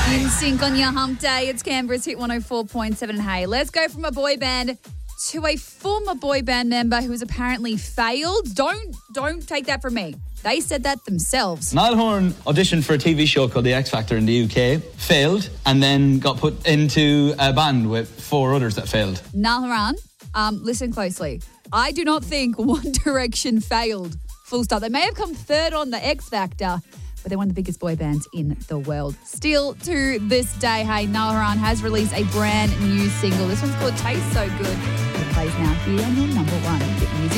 In sync on your hump day, it's Canberra's Hit 104.7. Hey, let's go from a boy band to a former boy band member who's apparently failed. Don't take that from me. They said that themselves. Niall Horan auditioned for a TV show called The X Factor in the UK, failed, and then got put into a band with 4 others that failed. Niall Horan, listen closely. I do not think One Direction failed. Full stop. They may have come third on The X Factor, but they're one of the biggest boy bands in the world. Still to this day, hey, Niall Horan has released a brand new single. This one's called Taste So Good. It plays now here on your number one hit music.